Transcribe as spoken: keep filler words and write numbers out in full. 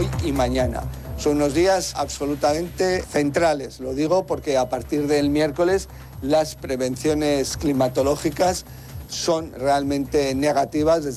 hoy y mañana. Son unos días absolutamente centrales, lo digo porque a partir del miércoles las prevenciones climatológicas son realmente negativas.